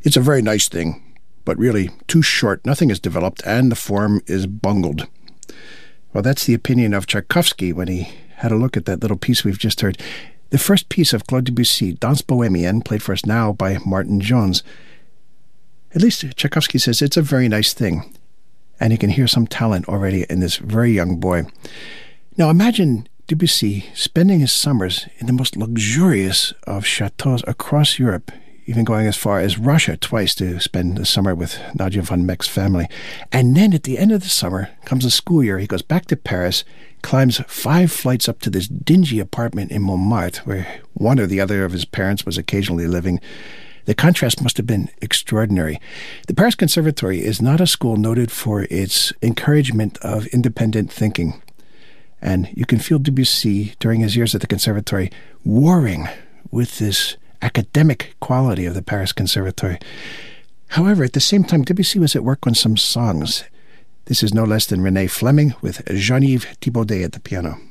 It's a very nice thing, but really too short. Nothing is developed, and the form is bungled. Well, that's the opinion of Tchaikovsky when he had a look at that little piece we've just heard. The first piece of Claude Debussy, Danse Bohemienne, played for us now by Martin Jones. At least Tchaikovsky says it's a very nice thing, and you can hear some talent already in this very young boy. Now imagine Debussy spending his summers in the most luxurious of chateaus across Europe, even going as far as Russia twice to spend the summer with Nadia von Meck's family. And then at the end of the summer comes the school year. He goes back to Paris, climbs 5 flights up to this dingy apartment in Montmartre, where one or the other of his parents was occasionally living. The contrast must have been extraordinary. The Paris Conservatory is not a school noted for its encouragement of independent thinking. And you can feel Debussy, during his years at the Conservatory, warring with this academic quality of the Paris Conservatory. However, at the same time, Debussy was at work on some songs. This is no less than René Fleming with Jean-Yves Thibaudet at the piano.